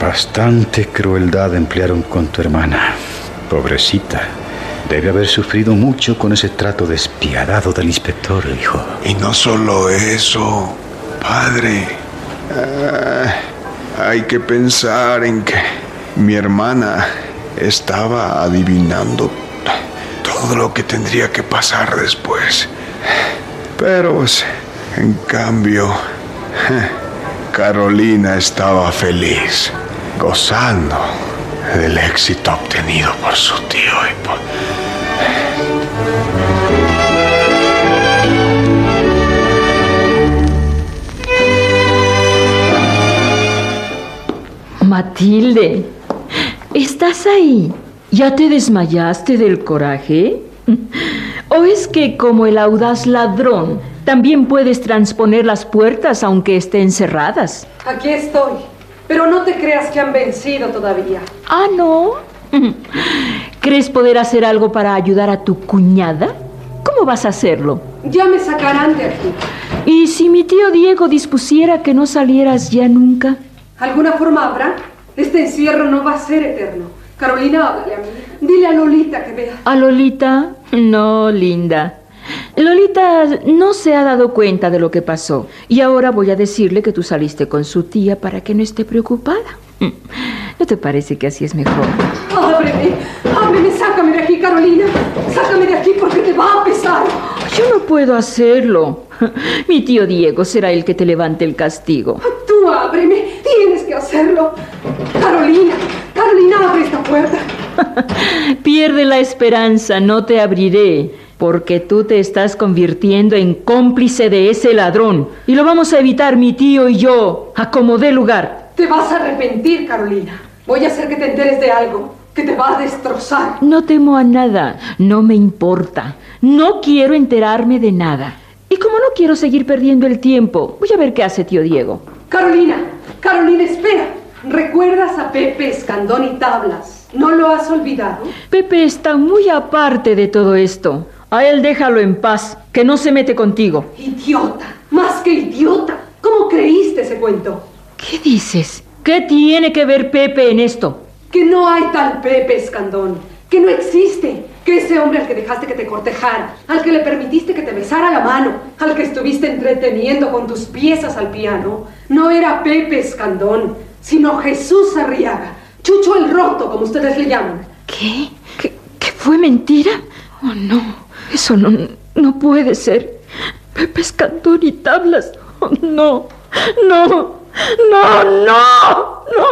Bastante crueldad emplearon con tu hermana. Pobrecita. Debe haber sufrido mucho con ese trato despiadado del inspector, hijo. Y no solo eso, padre. Hay que pensar en que mi hermana estaba adivinando todo lo que tendría que pasar después. Pero, en cambio, Carolina estaba feliz, gozando del éxito obtenido por su tío y por... Matilde, ¿estás ahí? ¿Ya te desmayaste del coraje? ¿O es que, como el audaz ladrón, también puedes transponer las puertas aunque estén cerradas? Aquí estoy, pero no te creas que han vencido todavía. ¿Ah, no? ¿Crees poder hacer algo para ayudar a tu cuñada? ¿Cómo vas a hacerlo? Ya me sacarán de aquí. ¿Y si mi tío Diego dispusiera que no salieras ya nunca? ¿Alguna forma habrá? Este encierro no va a ser eterno. Carolina, háblale a mí. Dile a Lolita que vea. ¿A Lolita? No, linda. Lolita no se ha dado cuenta de lo que pasó. Y ahora voy a decirle que tú saliste con su tía para que no esté preocupada. ¿No te parece que así es mejor? Ábreme, sácame de aquí, Carolina. Sácame de aquí porque te va a pesar. Yo no puedo hacerlo. Mi tío Diego será el que te levante el castigo. Tú ábreme, tienes que hacerlo. Carolina, abre esta puerta. Pierde la esperanza, no te abriré, porque tú te estás convirtiendo en cómplice de ese ladrón. Y lo vamos a evitar mi tío y yo, a como dé lugar. Te vas a arrepentir, Carolina. Voy a hacer que te enteres de algo que te va a destrozar. No temo a nada, no me importa. No quiero enterarme de nada. Y como no quiero seguir perdiendo el tiempo, voy a ver qué hace tío Diego. Carolina, espera. ¿Recuerdas a Pepe Escandón y Tablas? ¿No lo has olvidado? Pepe está muy aparte de todo esto. A él déjalo en paz, que no se mete contigo. Idiota, más que idiota. ¿Cómo creíste ese cuento? ¿Qué dices? ¿Qué tiene que ver Pepe en esto? Que no hay tal Pepe Escandón, que no existe, que ese hombre al que dejaste que te cortejara, al que le permitiste que te besara la mano, al que estuviste entreteniendo con tus piezas al piano, no era Pepe Escandón, sino Jesús Arriaga, Chucho el Roto, como ustedes le llaman. ¿Qué? ¿Qué fue mentira? Oh, no, eso no puede ser. Pepe Escandón y Tablas. Oh, no.